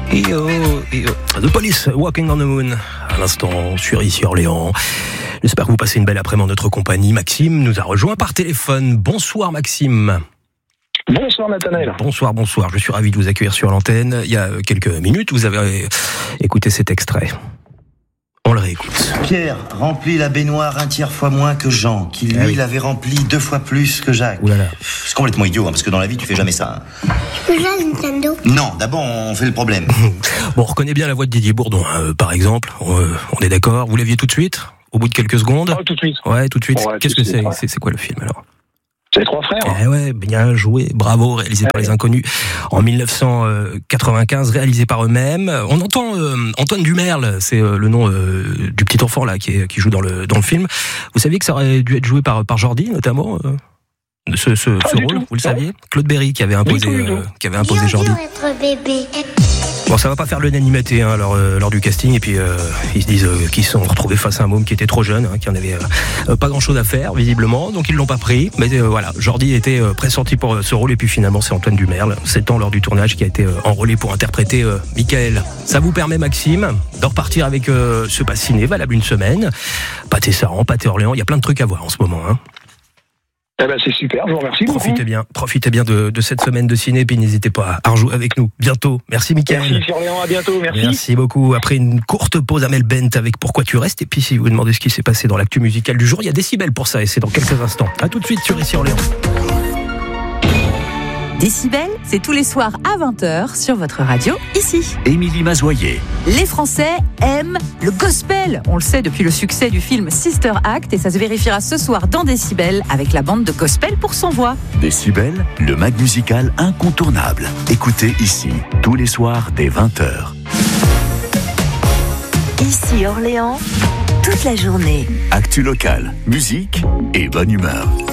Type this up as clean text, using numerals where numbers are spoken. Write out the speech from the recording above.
The Police, Walking on the Moon. À l'instant, sur ici Orléans. J'espère que vous passez une belle après-midi en notre compagnie. Maxime nous a rejoint par téléphone. Bonsoir Maxime. Bonsoir Nathanaël. Bonsoir. Je suis ravi de vous accueillir sur l'antenne. Il y a quelques minutes, vous avez écouté cet extrait. On le réécoute. Pierre remplit la baignoire 1/3 fois moins que Jean, qui lui l'avait rempli 2 fois plus que Jacques. Oulala. C'est complètement idiot, parce que dans la vie, tu fais jamais ça. Je peux jouer à Nintendo? Non, d'abord, on fait le problème. Bon, on reconnaît bien la voix de Didier Bourdon, par exemple. On est d'accord. Vous l'aviez tout de suite? Au bout de quelques secondes? Tout de suite. Ouais, tout de suite. Ouais, Qu'est-ce que c'est? Ouais. C'est quoi le film alors? C'est les 3 frères. Ouais, bien joué, bravo, réalisé par les Inconnus en 1995, réalisé par eux-mêmes. On entend Antoine Dumerle, c'est le nom du petit enfant là qui joue dans le film. Vous saviez que ça aurait dû être joué par Jordi notamment, ce rôle, vous le saviez? Claude Berry qui avait imposé Jordi. Être bébé. Bon, ça va pas faire l'unanimité lors du casting, et puis ils se disent qu'ils se sont retrouvés face à un môme qui était trop jeune, qui en avait pas grand chose à faire visiblement, donc ils l'ont pas pris. Mais voilà, Jordi était pressenti pour ce rôle, et puis finalement c'est Antoine Dumerle, 7 ans lors du tournage, qui a été enrôlé pour interpréter Michael. Ça vous permet, Maxime, de repartir avec ce pass ciné valable une semaine. Pâté Saran, Pâté Orléans, il y a plein de trucs à voir en ce moment. Eh ben c'est super, je vous remercie. Profitez bien de cette semaine de ciné, puis n'hésitez pas à rejouer avec nous bientôt. Merci Mickaël. Merci Orléans, à bientôt, merci. Merci beaucoup. Après une courte pause, Amel Bent avec Pourquoi tu restes, et puis si vous vous demandez ce qui s'est passé dans l'actu musicale du jour, il y a Décibel pour ça, et c'est dans quelques instants. À tout de suite sur Ici Orléans. Décibel, c'est tous les soirs à 20h sur votre radio, ici. Émilie Mazoyer. Les Français aiment le gospel. On le sait depuis le succès du film Sister Act, et ça se vérifiera ce soir dans Décibel avec la bande de gospel pour sans voix. Décibel, le mag musical incontournable. Écoutez ici, tous les soirs dès 20h. Ici Orléans, toute la journée. Actu locale, musique et bonne humeur.